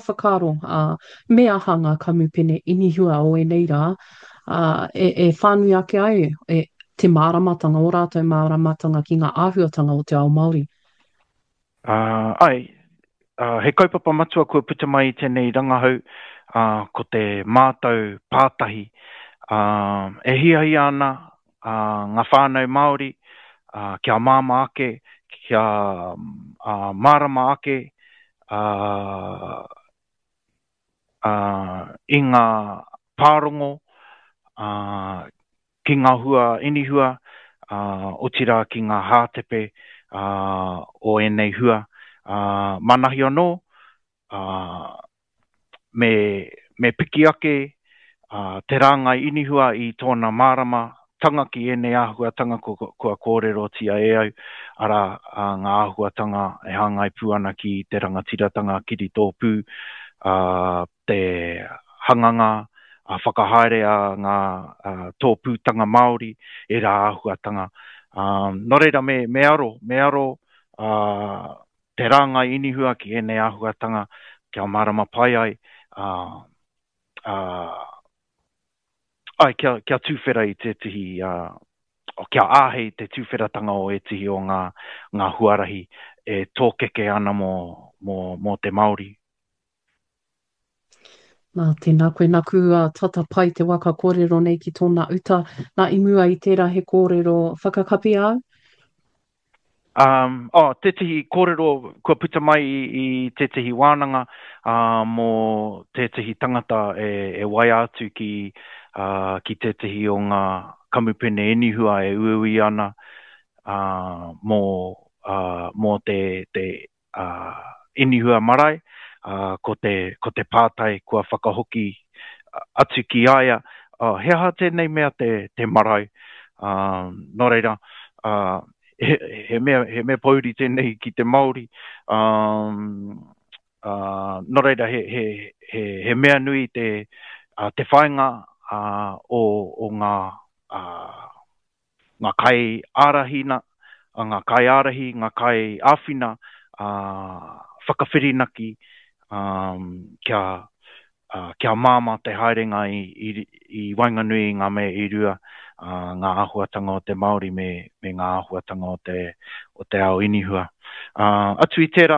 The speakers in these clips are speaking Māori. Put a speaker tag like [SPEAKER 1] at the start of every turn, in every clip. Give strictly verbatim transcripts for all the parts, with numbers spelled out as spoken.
[SPEAKER 1] whakaro, uh, mea hanga kamupene inihua o e nei rā, uh, e, e whānui ake ai, e, te māramatanga, o rātou māramatanga ki ngā āhuatanga o te ao Māori.
[SPEAKER 2] Uh, ai, uh, he kaupapa matua kua puta mai tēnei rangahau, uh, ko te mātou pātahi. Uh, e hia hia ana uh, ngā whānau Māori, uh, kia māma ake, kia uh, marama ake, uh, uh, i ngā pārongo, uh, ki ngā hua inihua, uh, o tira ki ngā hātepe uh, o enei hua. Uh, manahi anō, uh, me, me piki ake uh, te rāngai inihua i tōna mārama, tanga ki enei āhuatanga kua, kua kōrero tia e au, ara uh, ngā āhuatanga e hangai puana ki te rangatiratanga kiri tōpū, uh, te hanganga, a uh, whakahaere a ngā uh, tōpūtanga Māori e rā āhuatanga. Um, no reira me, me aro, me aro uh, te rāngai inihua ki enei āhuatanga kia marama pai ai, uh, uh, ai kia, kia tūwhera i te tihi, uh, o kia āhei te tūwheratanga o e tihi o ngā, ngā huarahi e tōkeke ana mō, mō, mō te Māori.
[SPEAKER 1] Nā, tēnā koe nā kua tata pai te waka kōrero nei ki tōna uta, nā imua i tērā he kōrero whakakapi au?
[SPEAKER 2] Um, oh, te tihi kōrero kua puta mai i, i te tihi wānanga uh, mō te tihi tangata e, e wai atu ki, uh, ki te tihi o ngā kamupene inihua e uiui ana uh, mō, uh, mō te, te uh, inihua marae, uh, ko, te, ko te pātai kua whakahoki atu ki aia. Uh, he aha tēnei mea te, te marae, uh, no reira, uh, He, he, mea, he mea pauri tēnei ki te Māori. Um, uh, no reira, he, he, he, he mea nui te, uh, te whainga uh, o, o ngā, uh, ngā kai ārahina, uh, ngā kai ārahi, ngā kai āwhina, uh, whakawhirinaki, um, kia, uh, kia māma te haerenga i, i, i Wainganui ngā mea i rua. Uh, ngā āhuatanga o te Māori me, me ngā āhuatanga o te, o te ao inihua. Uh, atu i tērā,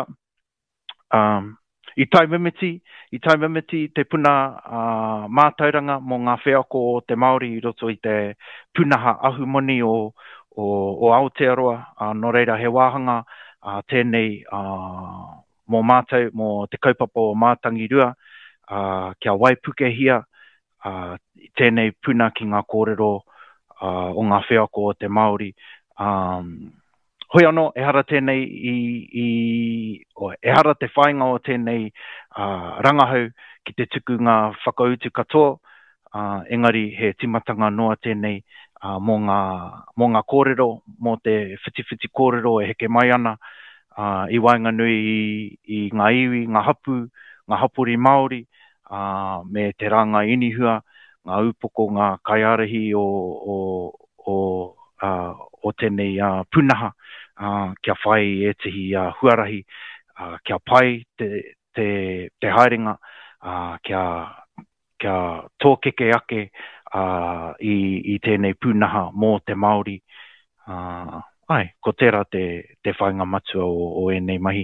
[SPEAKER 2] um, i tai mimiti, i tai mimiti te puna uh, mātauranga mō ngā wheako o te Māori i roto i te punaha ahumoni o, o, o Aotearoa, uh, no reira he wāhanga uh, tēnei uh, mō mātau, mō te kaupapa o mātangi rua, uh, kia waipuke hia, uh, tēnei puna ki ngā kōrero Uh, o ngā wheako o te Māori. Um, hoi anō, e hara tēnei i, i o, e hara te whainga o tēnei uh, rangahau ki te tuku ngā whakautu katoa, uh, engari he timatanga noa tēnei uh, mō, ngā, mō ngā kōrero, mō te whitiwhiti kōrero e heke mai ana uh, i Wainganui i, i ngā iwi, ngā hapu, ngā hapuri Māori, uh, me te ranga inihua, ngā upoko, ngā kaiarahi o, o, o, uh, o tēnei uh, punaha, uh, kia whai e tihi uh, huarahi, uh, kia pai te, te, te haerenga, uh, kia, kia tōkeke ake uh, i, i tēnei punaha mō te Māori. Uh, ai, ko tērā te, te whainga matua o, o enei mahi.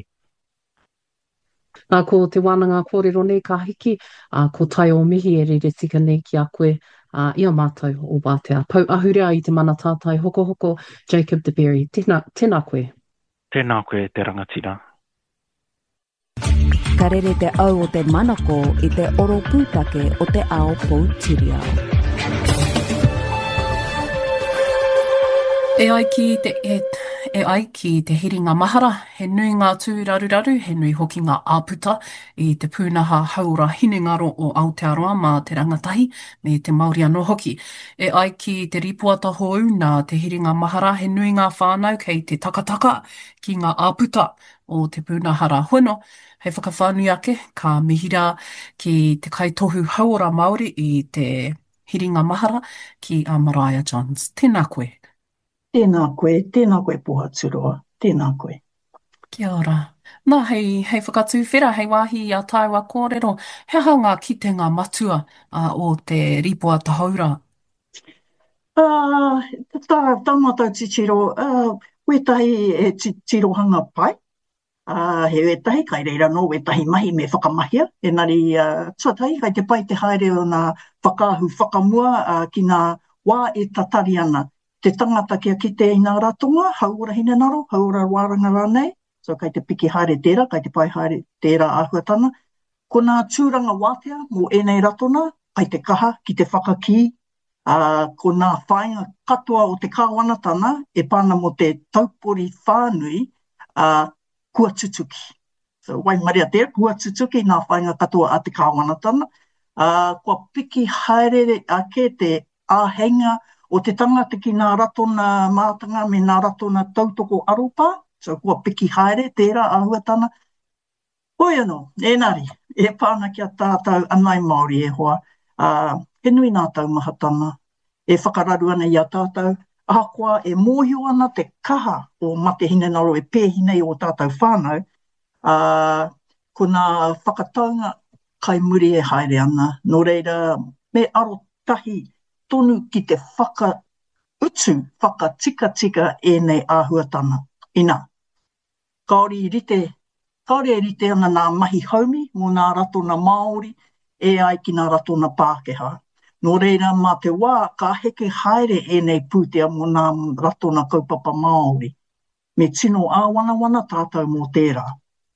[SPEAKER 1] Nā ko te wānanga kōrero nei ka hiki, uh, ko tai o mihi e rere tika nei ki a koe, uh, ia mātou o Wātea. Pau ahurea i te mana tātai hoko hoko, Jacob de Berry. Tēnā, tēnā koe.
[SPEAKER 2] Tēnā koe te rangatira.
[SPEAKER 3] Ka rere te au o te manako i te oro pūtake o te ao Poutireo.
[SPEAKER 4] E ai ki te e, e ai ki te hiringa mahara, he nui ngā tū raru raru, he nui hoki ngā āputa i te pūnaha haura hinengaro o Aotearoa mā te rangatahi me te Māori anō hoki. E ai ki te ripuata hou nā te hiringa mahara, he nui ngā whānau kei te takataka ki ngā āputa o te pūnahara hono. Hei whakawhānui ake, ka mihira ki te kaitohu haura Māori i te hiringa mahara ki a Mariah Johns. Tēnā koe.
[SPEAKER 5] Tēnā koe, tēnā koe Pohatūroa, tēnā koe.
[SPEAKER 4] Kia ora. Nā, hei, hei whakatūwhera, hei wāhi a tāua kōrero, he aha ngā kitenga matua uh, o te ripoa tahaura?
[SPEAKER 5] Uh, tā, tā mata titiro, uh, wetahi e tirohanga pai. Uh, he wetahi, kai reira no, wetahi mahi me whakamahia. Engari, uh, tuatahi, kai te pai te haere o nā whakaahu whakamua uh, ki nā wā e tatari ana. Te tangata kia kite i nā ratonga, haura hine naro, haura wāranga rānei. So kai te piki haere tērā, kai te pai haere tērā āhuatana. Ko nā tūranga wātea mō enei ratona, pai te kaha ki te whakaki. Uh, ko nā whainga katoa o te kāwanatana e pāna mo te taupori whānui uh, kua tutuki. So, wai maria tērā, kua tutuki nā whainga katoa a te kāwanatana. Uh, kua piki haere ake te āhenga o te tangata ki nā ratona mātanga me nā ratona tautoko aropa. So, kua piki haere tērā āhuatana. Hoi anō, enari, e pāna ki a tātou anai Māori e hoa. Uh, he nui nā taumahatana, e whakararu ana i a tātou, ahakoa e mōhio ana te kaha o mate hine naro e pēhinei o tātou whānau, uh, ko nā whakataunga kai muri e haere ana, no reira me aro tahi tonu ki te whaka utu, whaka tika tika e nei āhuatana. Ina, kaori i rite, kaori e rite ana nā mahi haumi, mō nā ratona Māori, e ai ki nā ratona Pākehā. Nō reira, mā te wā, ka heke haere e nei pūtea mō nā ratona kaupapa Māori. Me tino āwana-wana tātou mō tērā.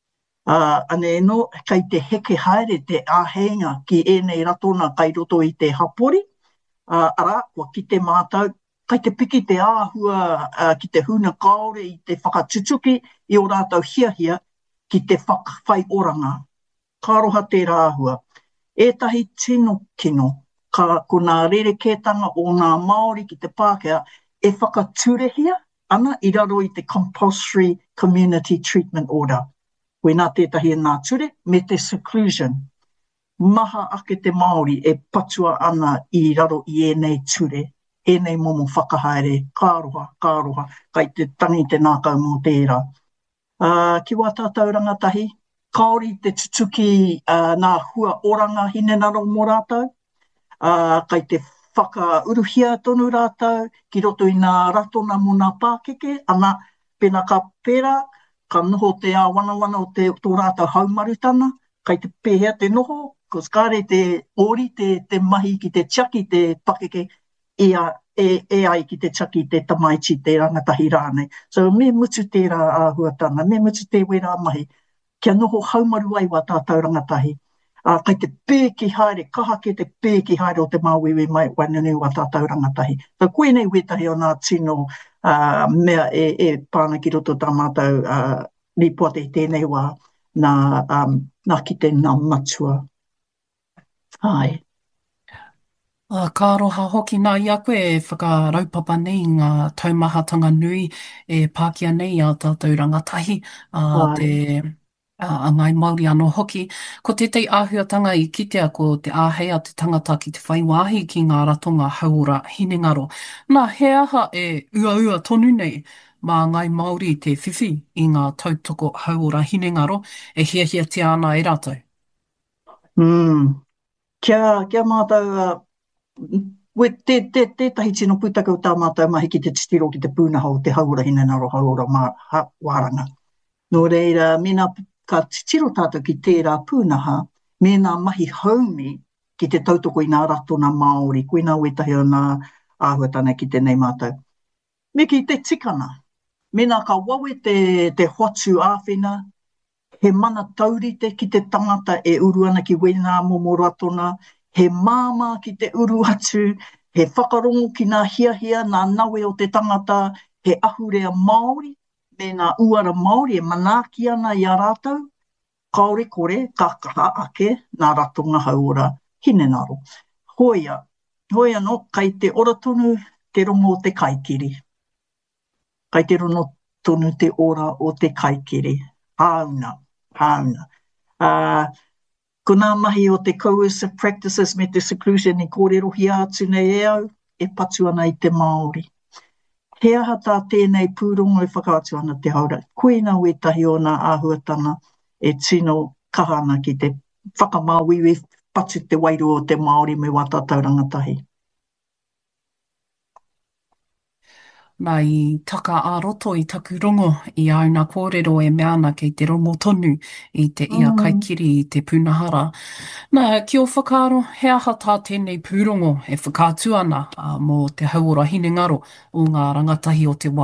[SPEAKER 5] Uh, ane no, kai te heke haere te āhenga ki e nei ratona kai roto i te hapori. Uh, ara, kua ki te mātou, kai te piki te āhua uh, ki te huna kaore i te whakatutuki i o rātou hiahia ki te whakawhai oranga. Kāroha tērā āhua. Ētahi tino kino, ka ko nā rerekētanga o nā Māori ki te Pākehā e whakaturehia ana i raro i te Compulsory Community Treatment Order. Koe nā tētahi nā ture, me te seclusion. Maha ake te Māori e patua ana i raro i enei ture, enei momo whakahaere, kāroha, kāroha, kai te tangi te nākau mō tērā. Uh, ki wā tātou rangatahi, kaori te tutuki uh, nā hua oranga hine naro mō rātou, uh, kai te whakauruhia tonu rātou, ki roto i nā ratona mō nā Pākeke, ana pena ka pera, ka noho te āwana-wana o te tō rātou haumarutana, kai te pēhea te noho, kos kāre te ori, te, te mahi ki te tiaki, te Pākeke, e, a, e, e ai ki te tiaki, te tamaiti, te rangatahi rānei. So me mutu tērā āhuatana, me mutu te wera mahi, kia noho haumaru ai wā tātou rangatahi. Uh, kai te pēki haere, kaha ke te pēki haere o te māwewe mai wainunu wā tātou rangatahi. So koe nei wetahi o nā tino uh, mea e, e pāna ki roto tā mātou uh, ripoate i tēnei wā nā, um, nā ki te nā matua. Ai.
[SPEAKER 4] Uh, ka roha hoki nā i a koe e whakaraupapa nei ngā taumahatanga nui e Pākia nei a tātou rangatahi uh,
[SPEAKER 5] Ai.
[SPEAKER 4] te uh, a ngai Māori anō hoki. Ko tētei āhuatanga i kitea ko te āhea te tangata ki te whaiwāhi ki ngā ratonga haura hinengaro. Nā, he aha e ua ua tonu nei mā ngai Māori te whiwhi i ngā tautoko haura hinengaro e hiahia te ana e rātou.
[SPEAKER 5] Mm. Kia, kia mātou, uh, we te, te, tētahi tino pūtaka o tā mātou mahi ki te titiro ki te pūnaha o te haura hinengaro haura mā, ha, wāranga. Nō reira, mena ka titiro tātou ki tērā pūnaha, me nā mahi haumi ki te tautoko i nā ratona Māori, koe nā wetahi o nā āhuatana ki te nei mātou. Me ki te tikana, me nā ka wawe te, te hoatu āwhina, he mana taurite ki te tangata e uru ana ki wena momo ratona, he māma ki te uru atu, he whakarongo ki nā hiahia, nā nawe o te tangata, he ahurea Māori, me nā uara Māori e manaki ana i a rātou, kaore kore, ka kaha ake, nā ratonga haura, hinengaro. Hoia, hoia no, kai te ora tonu te rongo o te kaikiri. Kai te rono tonu te ora o te kaikiri. Hauna, hauna. Uh, ko nā mahi o te coercive practices me te seclusion i kōrero hi atu nei e au, e patu ana i te Māori. he aha tā tēnei pūrongo e whakaatu ana te haura. Koina wetahi o ngā āhuatanga e tino kahana ki te whakamāwiwi patu te wairu o te Māori me wātātau rangatahi.
[SPEAKER 4] Nā i taka ā-roto i taku rongo i auna kōrero e meana kei te rongo tonu i te ia
[SPEAKER 5] Mm.
[SPEAKER 4] kaikiri i te punahara. Nā, ki o whakaaro, he aha tā tēnei pūrongo e whakātu ana uh, mō te hauora hinengaro o ngā rangatahi o te wā.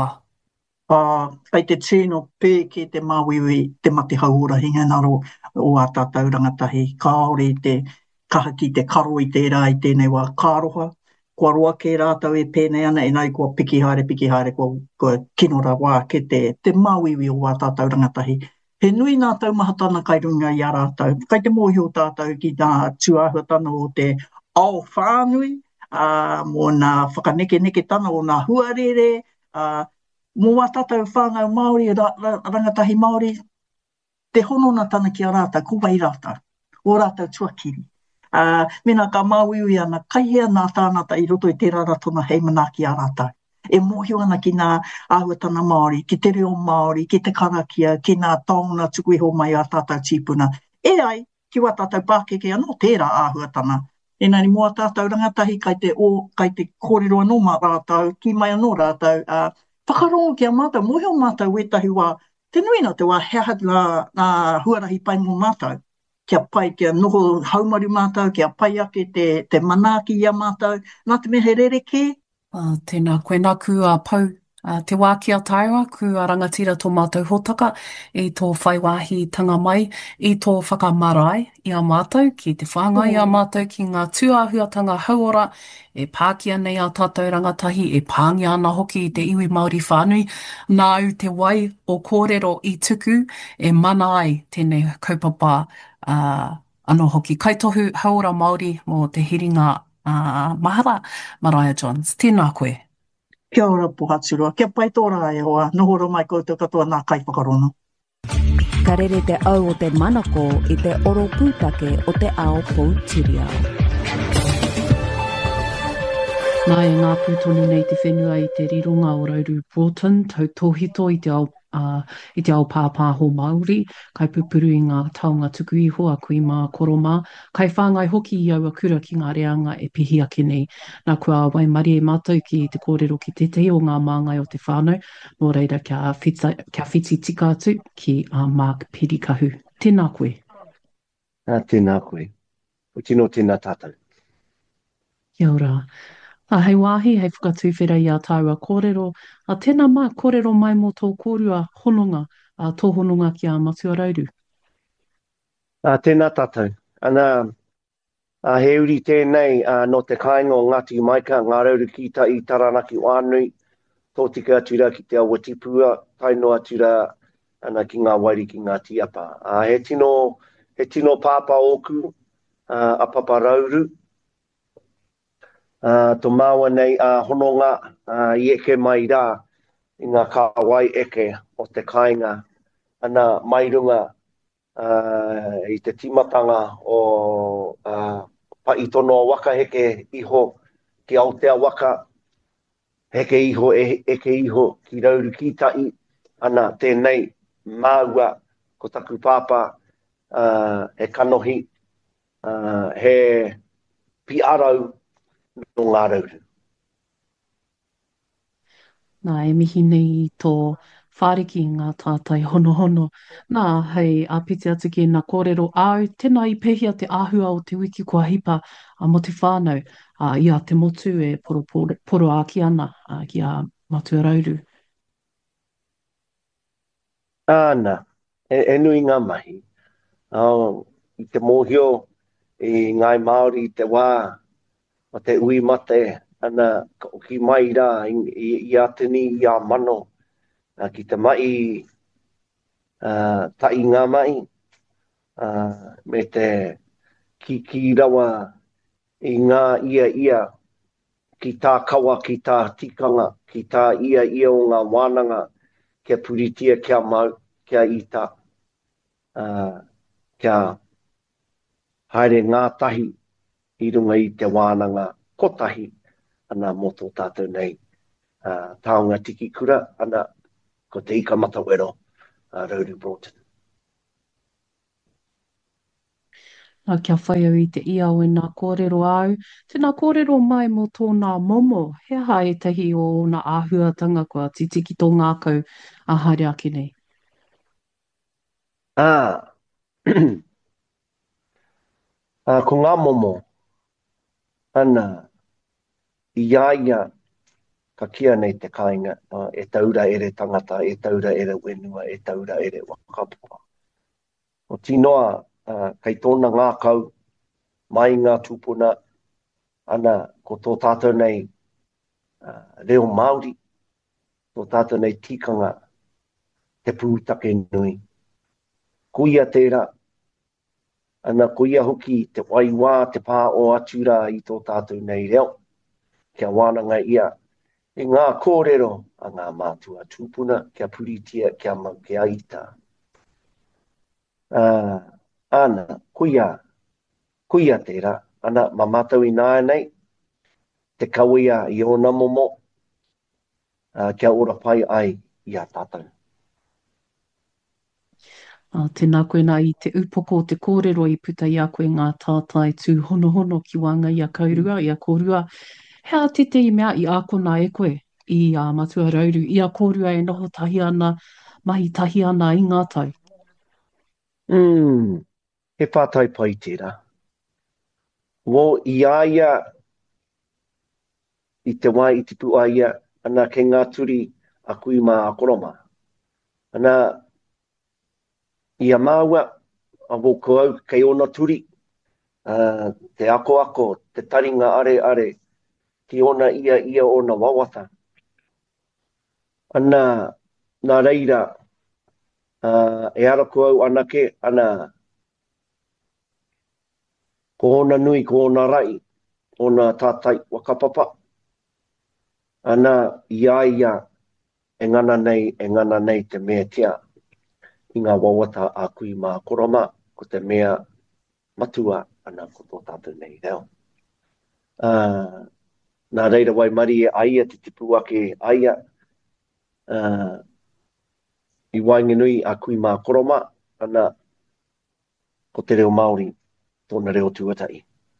[SPEAKER 5] Uh, ai te tino pē ki te māwiwi te mate hauora hingenaro o a tātou rangatahi. Kāore i te kaha ki te karo i tērā i tēnei wā kāroha. Kua roa ke rātau e pēnei ana, e nai kua piki haere, piki haere, kua, kua kinora wā ke te, te māwiwi o a tātou rangatahi. He nui nā taumahatana kai runga i a rātau. Kai te mōhi o tātou ki nā tuahuatana o te ao whānui, uh, mō nā whakaneke neke tana o nā huarere, uh, mō a tātou whāngau Māori, ra, ra, rangatahi Māori, te honona tana ki a rātau, ko wai rātau, o rātau tuakiri. Uh, mena ka māwiwi ana, kaihea nā tānata i roto i te raratona hei manaki a rātau. E mōhio ana ki nā āhuatana Māori, ki te reo Māori, ki te karakia, ki nā taonga tuku iho mai a tātou tīpuna. E ai, ki wā tātou pākeke anō tērā āhuatana. Enari mua tātou rangatahi kai te, o, kai te kōrero anō mā rātau, ki mai anō rātau, uh, whakarongo ki a mātou, mōhio mātou wetahi wā, te nui nā te wā hea nā, nā huarahi pai mō mātou. Kia pai, kia noho haumaru mātou, kia pai ake te, te manaki i a mātou, nā te mehe rereke.
[SPEAKER 4] Uh, tēnā koe nā kua pau uh, te wā ki a Taiwa, kua rangatira tō mātou hotaka i tō whaiwahi tanga mai, i tō whakamarae i a mātou, ki te whāngai i a mātou, ki ngā tuāhuatanga hauora, e pākia nei a tātou rangatahi, e pāngia ana hoki i te iwi Māori whānui, nā u te wai o kōrero i tuku, e mana ai tēnei kaupapa uh, anō hoki. Kaitohu hauora Māori mō te hiringa Uh, mahara, Mariah Johns. Tēnā koe.
[SPEAKER 5] Kia ora pohaturua. Kia pai tōra e hoa. Nohoro mai koutou katoa nā kai whakarono.
[SPEAKER 3] Ka rere te au o te manako i te oro pūtake o te ao Poutireo.
[SPEAKER 1] Nā e ngā pūtoni nei te whenua i te rironga o Rauru Broughton, tau tōhito i te ao Uh, i te ao pāpāho Māori, kai pupuru i ngā taonga tuku iho a kui mā koroma, kai whāngai hoki i aua kura ki ngā reanga e pihi ake nei. Nā kua wai mari e mātou ki te kōrero ki te te o ngā māngai o te whānau, nō reira kia, whita, kia whiti tika atu ki a uh, Mark Pirikahu. Tēnā koe.
[SPEAKER 6] Ah, tēnā koe. O tino tēnā tātou.
[SPEAKER 1] Kia ora. A hei wāhi, hei whakatūwhera i a Taiwa kōrero, a tēnā mā kōrero mai mō tō kōrua hononga, a tō hononga ki a Matua Rauru.
[SPEAKER 6] Ah, tēnā tātou. Ana, a he uri tēnei a no te kāinga o Ngāti Maika, ngā rauru ki ta i Taranaki Wānui, tō tika atura ki te awa tipua, taino atura ana ki ngā wairi ki ngā tiapa. A he tino, he tino pāpa oku, a, a Papa Rauru, Uh, tō māua nei a uh, hononga uh, i eke mai rā i ngā kāwai eke o te kāinga ana mairunga uh, i te timatanga o uh, paitono waka heke iho ki Aotea waka heke iho e, eke iho ki Rauru Kitai ana tēnei māua ko taku pāpā uh, e kanohi uh, he piarau no ngā rauru.
[SPEAKER 1] Nā, e mihi nei tō whāriki i ngā tātai hono hono. Nā, hei, a piti atu ki ngā kōrero au, tēnā i pehia te āhua o te wiki kua hipa a mo te whānau, a ia te motu e poro, poro, poro aki ana a, ki a Matua Rauru.
[SPEAKER 6] Āna, e, e nui ngā mahi. Oh, I te mōhio i ngai Māori i te wā, o te ui mate, ana o ki mai rā, i, i, i atini i a mano, uh, ki te mai, uh, tai ngā mai, uh, me te ki, ki rawa i ngā ia ia, ki tā kawa, ki tā tikanga, ki tā ia ia o ngā wānanga, kia puritia, kia mau, kia ita, uh, kia haere ngā tahi, i runga i te wānanga kotahi ana mo tō tātou nei uh, taonga tiki kura, ana ko te ika matawero, uh, Rhodu Broughton.
[SPEAKER 1] Nā kia whai au i te ia o nā kōrero au. Tēnā kōrero mai mo tōnā momo, he aha e tahi o nā āhuatanga kua titiki tō ngākau a haere ake nei.
[SPEAKER 6] Ah, ah, ko ngā momo, ana, i iaia ka kia nei te kāinga, uh, e taura ere tangata, e taura ere wenua, e taura ere wakapuka. O tinoa, uh, kei tōna ngākau, mai ngā tūpuna, ana ko tō tātou nei uh, reo Māori, tō tātou nei tikanga, te pūtake nui. Kuia tērā, ana kuia hoki te waiwā, te pā o atura i tō tātou nei reo, kia wānanga ia, e ngā kōrero a ngā mātua tūpuna, kia puritia, kia mau, kia ita. Uh, ana, kuia, kuia tērā, ana mamatau i nāia nei, te kawea i ona momo, uh, kia ora pai ai i a tātou.
[SPEAKER 1] Uh, tēnā koe nā i te upoko o te kōrero i puta i a koe ngā tātai tū hono hono ki wanga i a kaurua, i a kōrua. Hea te te i mea i a kona e koe i a matua rauru, i a kōrua e noho tahi ana, mahi tahi ana i ngā tau.
[SPEAKER 6] Mm, he pātai pai tērā. Wo i aia i te wai i te pu aia, ana ke ngā turi a kui mā a koroma. Ana i a māua, a wo koau kei ona turi, uh, te ako ako, te taringa are are, ki ona ia ia ona wawata. Ana, nā reira, uh, e ara koau anake, ana, ko ona nui, ko ona rai, ona tātai wakapapa. Ana, ia ia, e ngana nei, e ngana nei te mea tia, i ngā wawata a kui mā koroma, ko te mea matua, ana ko tō tātou nei reo. Uh, nā reira wai mari e aia, te tipu ake aia, uh, i wainganui a kui mā koroma, ana ko te reo Māori, tōna reo tuatai.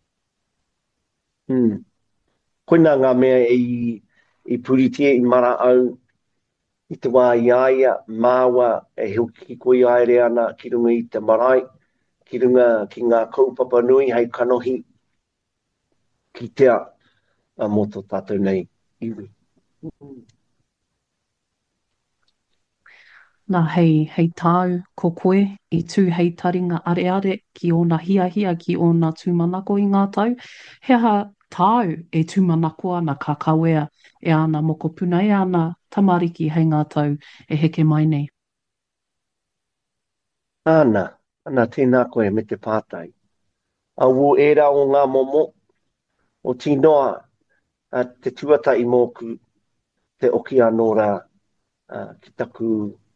[SPEAKER 6] Hmm. Koina ngā mea i, i puritia i mara au, i te wā i aia, māua e hilki koi aere ana, ki runga i te marae, ki runga ki ngā kaupapa nui, hei kanohi, ki tea, a mō tō tātou nei iwi.
[SPEAKER 1] Nā hei, hei tāu ko koe i tū hei taringa are are ki ona hia hia ki ona tūmanako i ngā tau. He aha tāu e tūmanako ana ka kawea e ana moko puna e ana tamariki hei ngā tau e heke mai nei.
[SPEAKER 6] Ana, ana tēnā koe me te pātai. A wo era o ngā momo, o tinoa, a te tuata i mōku, te oki anora, uh, ki taku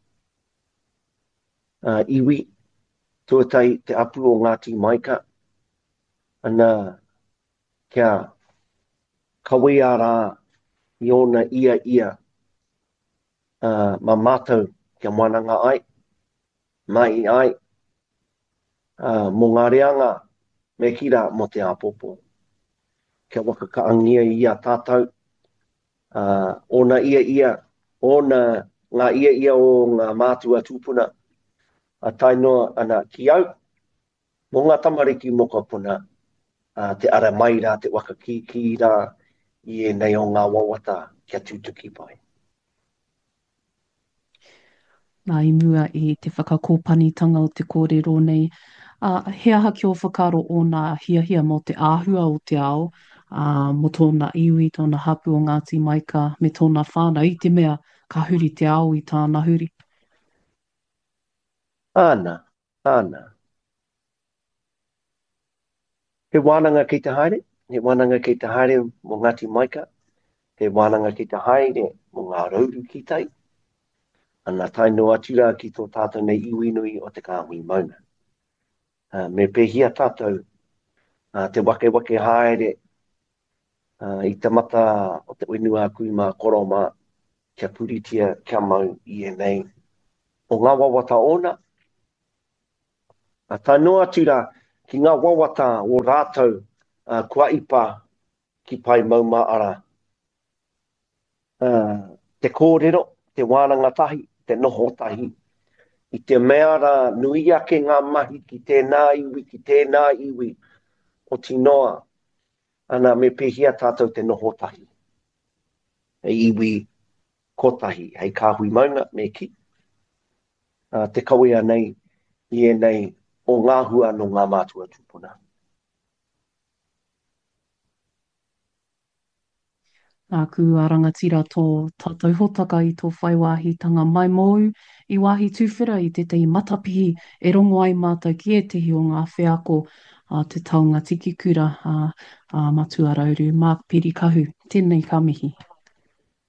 [SPEAKER 6] uh, iwi, tuatai te apu o Ngāti Maika, ana kia kawea rā i ona ia ia, uh, ma mātou kia mananga ai, mai ai, uh, mō ngā reanga, me kira mo te apopo. Kia waka kaangia i a tātou, uh, ona ia ia, ona ngā ia ia o ngā mātua tūpuna, a tainoa ana ki au, mō ngā tamariki moka puna, uh, te ara mai rā, te waka ki ki rā, i e nei o ngā wawata kia tūtuki pai.
[SPEAKER 1] Nā i mua i te whakakōpanitanga o te kōrero nei. Uh, he aha ki o whakaro o nā hia hia mo te āhua o te ao, uh, mo tōna iwi, tōna hapu o Ngāti Maika, me tōna whānau i te mea ka huri te ao i tāna huri.
[SPEAKER 6] Ana, ana. He wānanga ki te haere, he wānanga ki te haere mo Ngāti Maika, he wānanga ki te haere mo ngā rauru ki tai, ana taino atura ki tō tātou nei iwi nui o te kāhui mauna. Uh, me pehia tātou uh, te wake wake haere uh, i te mata o te wenua kui mā koroma kia puritia kia mau i e nei. O ngā wawata ona, a tā noa tira ki ngā wawata o rātou uh, kua ipa ki pai mauma ara. Uh, te kōrero, te wānanga tahi, te noho tahi. I te mea ra nui ake ngā mahi ki tēnā iwi, ki tēnā iwi o tinoa, ana me pehia tātou te noho tahi. E iwi kotahi, hei kāhui maunga me ki. Uh, te kawea nei, i e nei, o ngā hua no ngā mātua tūpuna.
[SPEAKER 1] Nā ku arangatira tō tātou hotaka i tō whaiwāhitanga mai mou i wāhi tūwhera i te tei matapihi e rongo ai mātou ki e tehi o ngā wheako a te taunga tiki kura a, a matua rauru. Mā piri kahu, tēnei ka mihi.